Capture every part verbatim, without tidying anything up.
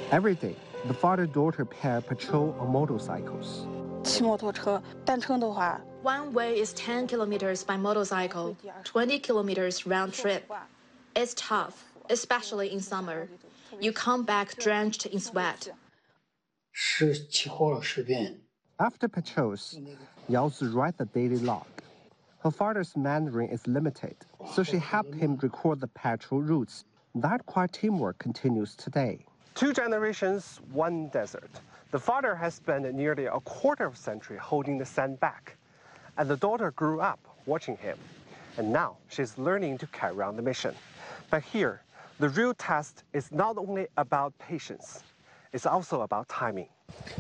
Every day, the father-daughter pair patrol on motorcycles. 骑摩托车，单程的话 One way is ten kilometers by motorcycle, twenty kilometers round trip. It's tough, especially in summer. You come back drenched in sweat. 是起火了十遍。 After patrols, Yaozi writes the daily log. Her father's Mandarin is limited, so she helped him record the patrol routes. That quiet teamwork continues today. Two generations, one desert. The father has spent nearly a quarter of a century holding the sand back, and the daughter grew up watching him. And now she's learning to carry on the mission. But here, the real test is not only about patience, it's also about timing.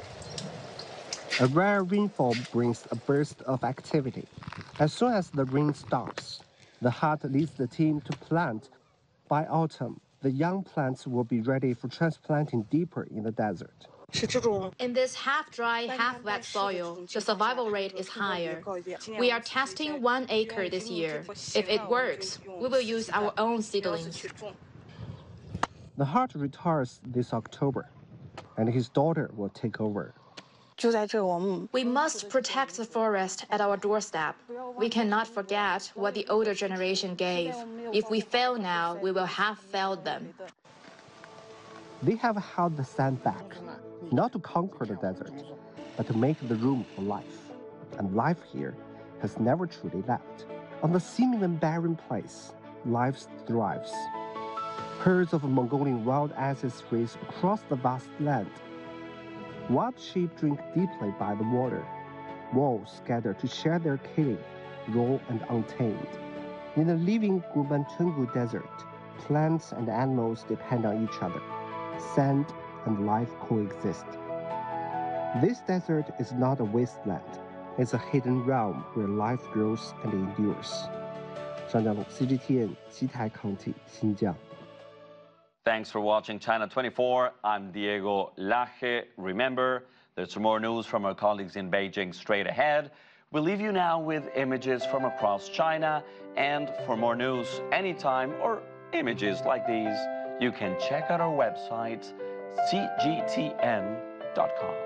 A rare rainfall brings a burst of activity. As soon as the rain stops, the hut leads the team to plant. By autumn, the young plants will be ready for transplanting deeper in the desert. In this half-dry, half-wet soil, the survival rate is higher. We are testing one acre this year. If it works, we will use our own seedlings. The hut retires this October, and his daughter will take over. We must protect the forest at our doorstep. We cannot forget what the older generation gave. If we fail now, we will have failed them. They have held the sand back, not to conquer the desert, but to make the room for life. And life here has never truly left. On the seemingly barren place, life thrives. Herds of Mongolian wild asses race across the vast land. Wild sheep drink deeply by the water. Wolves gather to share their killing, raw and untamed. In the living Gubantungu desert, plants and animals depend on each other. Sand and life coexist. This desert is not a wasteland. It's a hidden realm where life grows and endures. 上江路 C G T N 西台 County 新疆。 Thanks for watching China twenty-four. I'm Diego Laje. Remember, there's more news from our colleagues in Beijing straight ahead. We'll leave you now with images from across China. And for more news anytime or images like these, you can check out our website, c g t n dot com.